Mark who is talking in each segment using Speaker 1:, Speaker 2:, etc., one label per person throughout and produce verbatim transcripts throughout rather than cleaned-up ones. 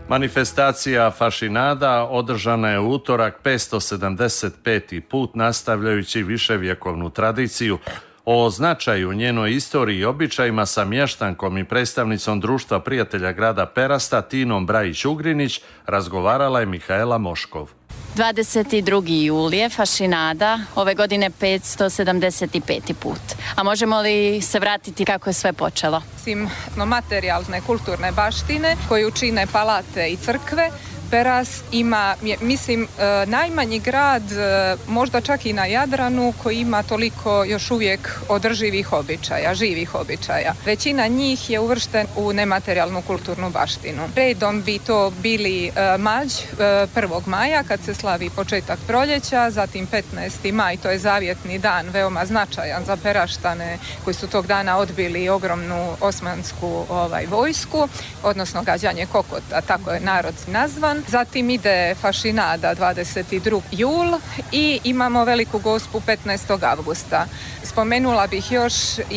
Speaker 1: Manifestacija Fašinada održana je u utorak petsto sedamdeset peti put, nastavljajući viševjekovnu tradiciju. O značaju, njenoj istoriji i običajima sa mještankom i predstavnicom Društva prijatelja grada Perasta Tinom Brajić-Ugrinić razgovarala je Mihaela Moškov.
Speaker 2: dvadeset drugi jul je Fašinada, ove godine petsto sedamdeset peti put. A možemo li se vratiti kako je sve počelo?
Speaker 3: Osim materijalne kulturne baštine koju čine palate i crkve, Perast ima, mislim, najmanji grad, možda čak i na Jadranu, koji ima toliko još uvijek održivih običaja, živih običaja. Većina njih je uvršten u nematerijalnu kulturnu baštinu. Redom bi to bili Mađ prvog maja kad se slavi početak proljeća, zatim petnaesti maj, to je zavjetni dan, veoma značajan za Peraštane koji su tog dana odbili ogromnu osmansku ovaj, vojsku, odnosno gađanje kokota, tako je narod nazvan. Zatim ide Fašinada dvadeset drugi jul i imamo Veliku Gospu petnaestog avgusta. Spomenula bih još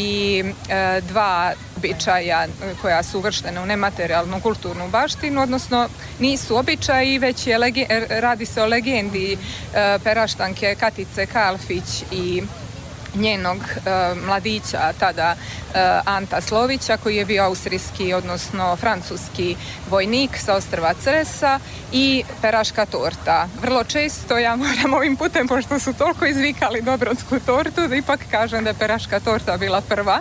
Speaker 3: i e, dva običaja koja su uvrštena u nematerijalnu kulturnu baštinu, odnosno nisu običaji, već je lege, radi se o legendi e, Peraštanke Katice Kalfić i njenog e, mladića tada e, Anta Slovića, koji je bio austrijski, odnosno francuski vojnik sa ostrva Cresa, i peraška torta. Vrlo često, ja moram ovim putem, pošto su toliko izvikali Dobrodsku tortu, da ipak kažem da je peraška torta bila prva.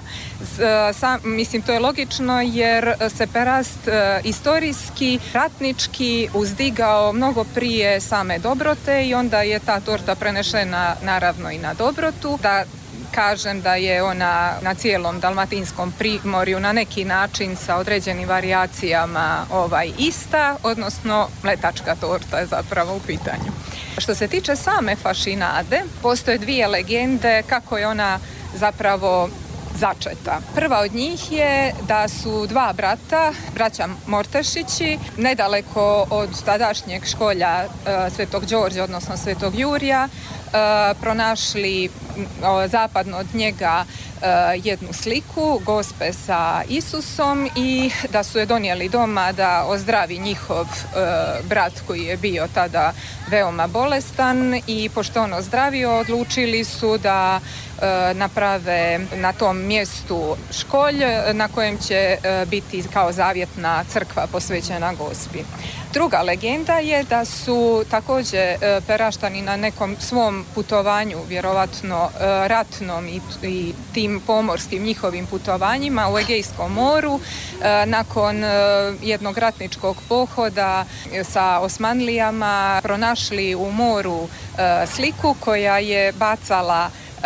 Speaker 3: E, sam, mislim, to je logično jer se Perast e, istorijski, ratnički uzdigao mnogo prije same Dobrote i onda je ta torta prenešena naravno i na Dobrotu. Da kažem da je ona na cijelom dalmatinskom primorju na neki način sa određenim varijacijama ovaj, ista, odnosno mletačka torta je zapravo u pitanju. Što se tiče same Fašinade, postoje dvije legende kako je ona zapravo začeta. Prva od njih je da su dva brata, braća Mortešići, nedaleko od tadašnjeg školja e, Svetog Đorđa, odnosno Svetog Jurija, e, pronašli o, zapadno od njega e, jednu sliku Gospe sa Isusom i da su je donijeli doma da ozdravi njihov e, brat koji je bio tada veoma bolestan, i pošto on ozdravio, odlučili su da e, naprave na tom mjestu školj na kojem će e, biti kao zavjetna crkva posvećena Gospi. Druga legenda je da su također e, Peraštani na nekom svom putovanju, vjerovatno e, ratnom i, i tim pomorskim njihovim putovanjima u Egejskom moru, e, nakon e, jednog ratničkog pohoda sa Osmanlijama pronašli u moru e, sliku koja je bacala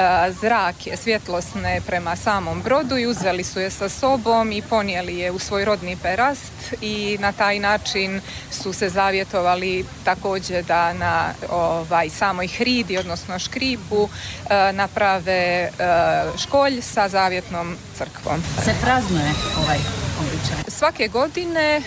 Speaker 3: zrake svjetlosne prema samom brodu i uzeli su je sa sobom i ponijeli je u svoj rodni Perast, i na taj način su se zavjetovali također da na ovaj, samoj hridi, odnosno škripu, naprave školj sa zavjetnom crkvom.
Speaker 2: Se praznuje ovaj običaj?
Speaker 3: Svake godine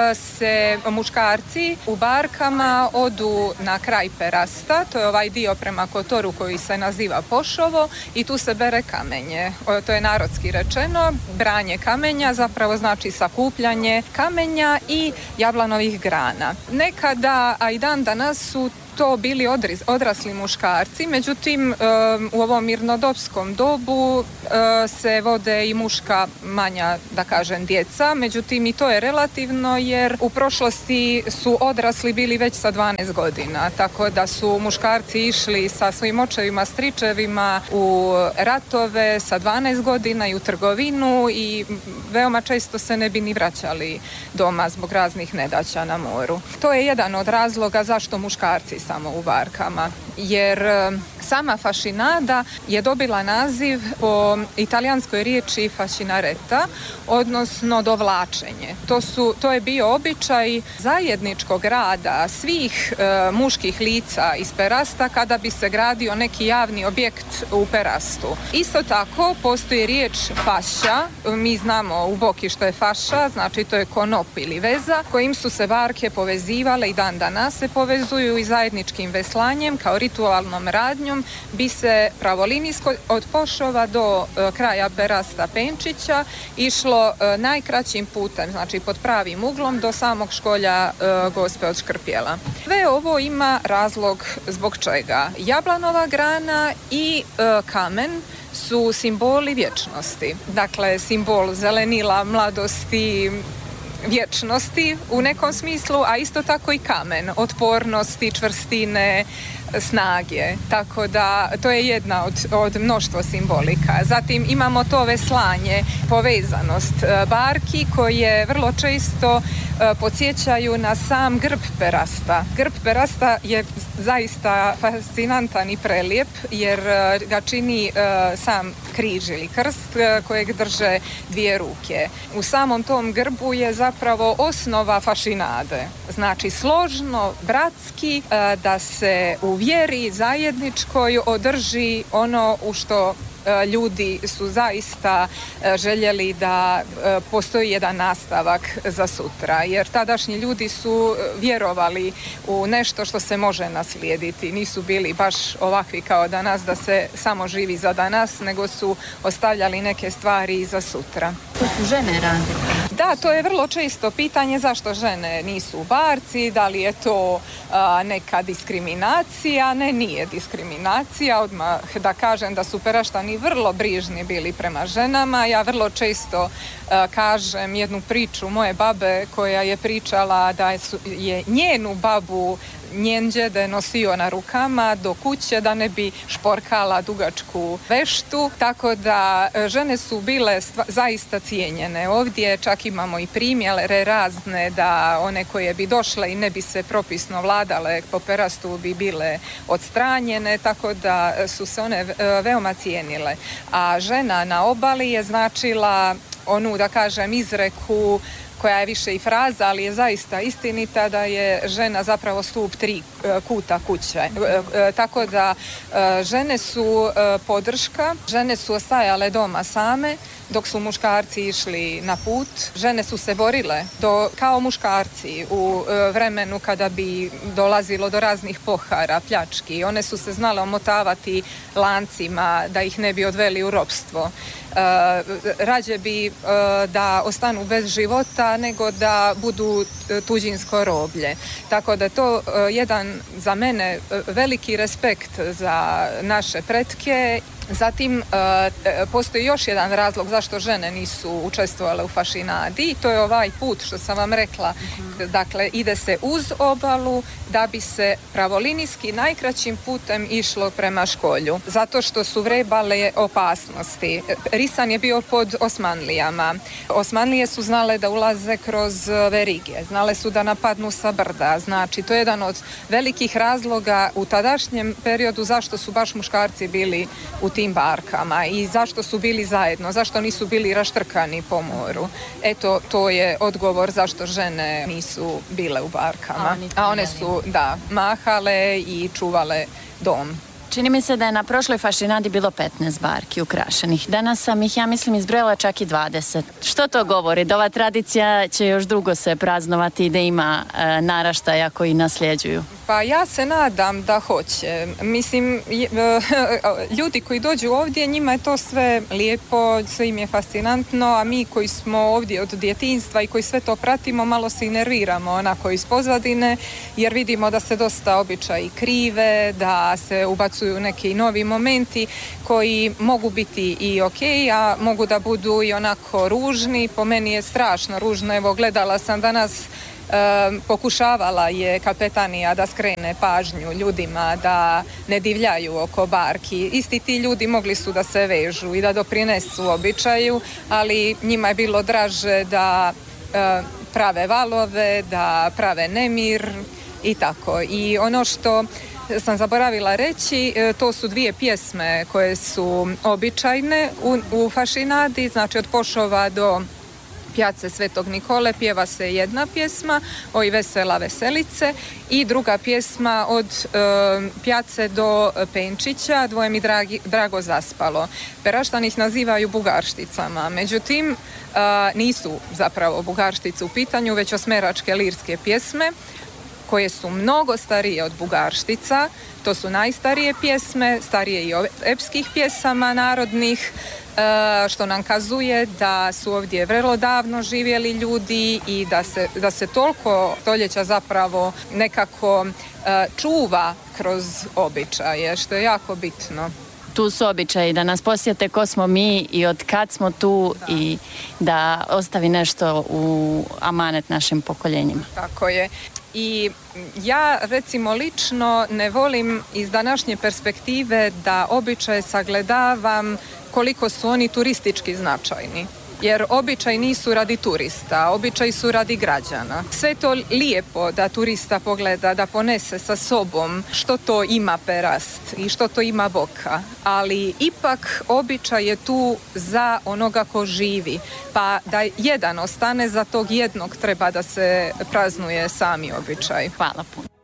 Speaker 3: se muškarci u barkama odu na kraj Perasta, to je ovaj dio prema Kotoru koji se naziva Pošovo, i tu se bere kamenje. To je narodski rečeno, branje kamenja zapravo znači sakupljanje kamenja i jablanovih grana. Nekada, a i dan danas, su to bili odriz, odrasli muškarci, međutim um, u ovom mirnodopskom dobu uh, se vode i muška manja, da kažem, djeca, međutim i to je relativno jer u prošlosti su odrasli bili već sa dvanaest godina, tako da su muškarci išli sa svojim očevima, stričevima u ratove sa dvanaest godina i u trgovinu, i veoma često se ne bi ni vraćali doma zbog raznih nedaća na moru. To je jedan od razloga zašto muškarci samo u barkama, jer sama Fašinada je dobila naziv po italijanskoj riječi fascinareta, odnosno dovlačenje. To, su, to je bio običaj zajedničkog rada svih e, muških lica iz Perasta kada bi se gradio neki javni objekt u Perastu. Isto tako postoji riječ faša, mi znamo u Boki što je faša, znači to je konop ili veza, kojim su se barke povezivale i dan danas se povezuju i zajedničkim veslanjem kao ritualnom radnjom bi se pravolinijsko od Pošova do e, kraja Perasta Penčića išlo e, najkraćim putem, znači pod pravim uglom do samog školja e, Gospe od Škrpjela. Sve ovo ima razlog zbog čega. Jablanova grana i e, kamen su simboli vječnosti. Dakle, simbol zelenila, mladosti, vječnosti u nekom smislu, a isto tako i kamen, otpornosti, čvrstine, snage. Tako da to je jedna od, od mnoštvo simbolika. Zatim imamo to veslanje, povezanost barki koje vrlo često podsjećaju na sam grb Perasta. Grb Perasta je zaista fascinantan i prelijep jer ga čini sam križ ili krst kojeg drže dvije ruke. U samom tom grbu je zapravo osnova fašinade. Znači složno, bratski, da se u vjeri zajedničkoj održi ono u što ljudi su zaista željeli da postoji jedan nastavak za sutra, jer tadašnji ljudi su vjerovali u nešto što se može naslijediti. Nisu bili baš ovakvi kao danas da se samo živi za danas, nego su ostavljali neke stvari i za sutra.
Speaker 2: To su žene radile.
Speaker 3: Da, to je vrlo često pitanje zašto žene nisu barci, da li je to a, neka diskriminacija. Ne, nije diskriminacija. Odmah da kažem da su Peraštani vrlo brižni bili prema ženama. Ja vrlo često a, kažem jednu priču moje babe koja je pričala da je, je njenu babu njen djede nosio na rukama do kuće da ne bi šporkala dugačku veštu, tako da žene su bile stva, zaista cijenjene. Ovdje čak imamo i primjere razne da one koje bi došle i ne bi se propisno vladale po Perastu bi bile odstranjene, tako da su se one veoma cijenile. A žena na obali je značila onu, da kažem, izreku koja je više i fraza, ali je zaista istinita, da je žena zapravo stup tri kuta kuće. Tako da žene su podrška, žene su ostajale doma same, dok su muškarci išli na put. Žene su se borile do, kao muškarci u vremenu kada bi dolazilo do raznih pohara, pljački. One su se znale omotavati lancima da ih ne bi odveli u ropstvo. E, rađe bi e, da ostanu bez života nego da budu tuđinsko roblje. Tako da to e, jedan za mene veliki respekt za naše pretke. Zatim e, postoji još jedan razlog zašto žene nisu učestvovale u fašinadi i to je ovaj put što sam vam rekla. Uh-huh. Dakle, ide se uz obalu da bi se pravolinijski najkraćim putem išlo prema školju. Zato što su vrebale opasnosti. Risan je bio pod Osmanlijama. Osmanlije su znale da ulaze kroz verige, znale su da napadnu sa brda. Znači, to je jedan od velikih razloga u tadašnjem periodu zašto su baš muškarci bili u tim barkama i zašto su bili zajedno, zašto nisu bili raštrkani po moru. Eto, to je odgovor zašto žene nisu bile u barkama. A, A one su, da, mahale i čuvale dom.
Speaker 2: Čini mi se da je na prošloj fašinadi bilo petnaest barki ukrašenih. Danas sam ih, ja mislim, izbrojala čak i dvadeset. Što to govori? Da ova tradicija će još dugo se praznovati i da ima e, naraštaja koji nasljeđuju?
Speaker 3: Pa ja se nadam da hoće. Mislim, ljudi koji dođu ovdje, njima je to sve lijepo, sve im je fascinantno, a mi koji smo ovdje od djetinjstva i koji sve to pratimo, malo se i nerviramo onako iz pozadine, jer vidimo da se dosta običaji krive, da se ubacuju neki novi momenti koji mogu biti i ok, a mogu da budu i onako ružni. Po meni je strašno ružno. Evo, gledala sam danas, E, pokušavala je kapetanija da skrene pažnju ljudima da ne divljaju oko barki. Isti ti ljudi mogli su da se vežu i da doprinesu običaju, ali njima je bilo draže da e, prave valove, da prave nemir i tako. I ono što sam zaboravila reći, to su dvije pjesme koje su običajne u, u fašinadi, znači od Pošova do Pjace Svetog Nikole pjeva se jedna pjesma, Oj vesela veselice, i druga pjesma od e, Pjace do Penčića, Dvoje mi dragi, drago zaspalo. Peraštani ih nazivaju bugaršticama, međutim e, nisu zapravo bugarštice u pitanju, već osmeračke lirske pjesme. koje su mnogo starije od bugarštica. To su najstarije pjesme, starije i epskih pjesama narodnih, što nam kazuje da su ovdje vrlo davno živjeli ljudi i da se, da se toliko stoljeća zapravo nekako čuva kroz običaje, što je jako bitno.
Speaker 2: Tu su običaji da nas posjete ko smo mi i od kad smo tu da. I da ostavi nešto u amanet našim pokoljenjima.
Speaker 3: Tako je. I ja recimo lično ne volim iz današnje perspektive da običaje sagledavam koliko su oni turistički značajni. Jer običaji nisu radi turista, običaji su radi građana. Sve to lijepo da turista pogleda, da ponese sa sobom što to ima Perast i što to ima Boka, ali ipak običaj je tu za onoga ko živi, pa da jedan ostane, za tog jednog treba da se praznuje sami običaj.
Speaker 2: Hvala puno.